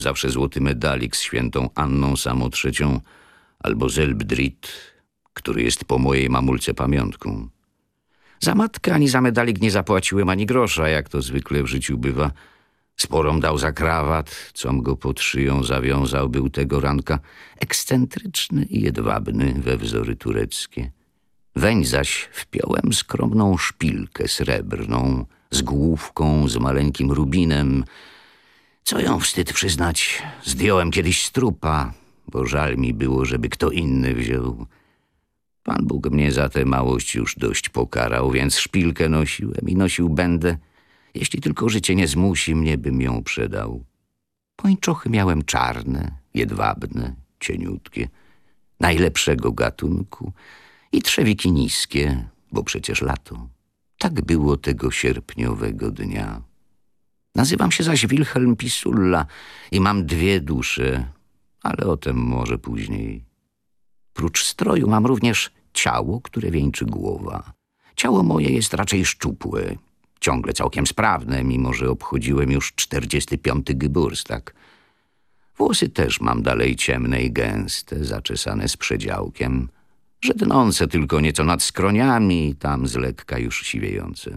Zawsze złoty medalik z świętą Anną Samo III albo Zelbdrit, który jest po mojej mamulce pamiątką. Za matkę ani za medalik nie zapłaciłem ani grosza, jak to zwykle w życiu bywa. Sporą dał za krawat, com go pod szyją zawiązał, był tego ranka ekscentryczny i jedwabny we wzory tureckie. Weń zaś wpiąłem skromną szpilkę srebrną, z główką, z maleńkim rubinem. Co ją wstyd przyznać, zdjąłem kiedyś z trupa, bo żal mi było, żeby kto inny wziął. Pan Bóg mnie za tę małość już dość pokarał, więc szpilkę nosiłem i nosił będę, jeśli tylko życie nie zmusi mnie, bym ją przedał. Pończochy miałem czarne, jedwabne, cieniutkie, najlepszego gatunku i trzewiki niskie, bo przecież lato. Tak było tego sierpniowego dnia. Nazywam się zaś Wilhelm Pisulla i mam 2 dusze, ale o tym może później. Prócz stroju mam również ciało, które wieńczy głowa. Ciało moje jest raczej szczupłe, ciągle całkiem sprawne, mimo że obchodziłem już 45. Geburtstag. Włosy też mam dalej ciemne i gęste, zaczesane z przedziałkiem, żednące tylko nieco nad skroniami i tam z lekka już siwiejące.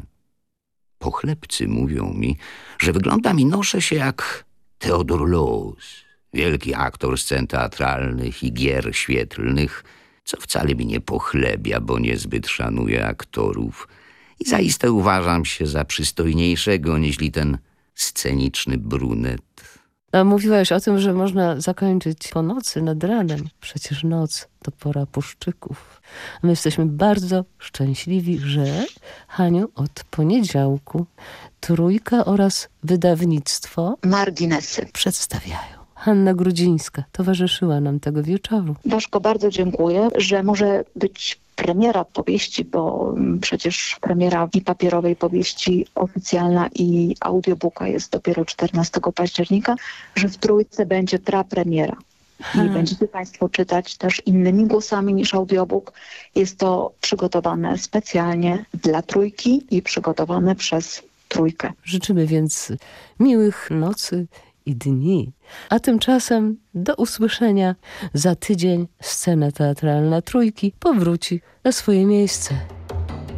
Pochlebcy mówią mi, że wyglądam i noszę się jak Theodor Loos, wielki aktor scen teatralnych i gier świetlnych, co wcale mi nie pochlebia, bo niezbyt szanuję aktorów i zaiste uważam się za przystojniejszego niźli ten sceniczny brunet. A mówiłaś o tym, że można zakończyć po nocy nad ranem. Przecież noc to pora puszczyków. My jesteśmy bardzo szczęśliwi, że, Haniu, od poniedziałku Trójka oraz wydawnictwo Marginesy przedstawiają. Hanna Grudzińska towarzyszyła nam tego wieczoru. Bożko, bardzo dziękuję, że może być premiera powieści, bo przecież premiera i papierowej powieści oficjalna i audiobooka jest dopiero 14 października, że w Trójce będzie prapremiera. I będziecie Państwo czytać też innymi głosami niż audiobook. Jest to przygotowane specjalnie dla Trójki i przygotowane przez Trójkę. Życzymy więc miłych nocy i dni. A tymczasem do usłyszenia za tydzień. Scena teatralna Trójki powróci na swoje miejsce.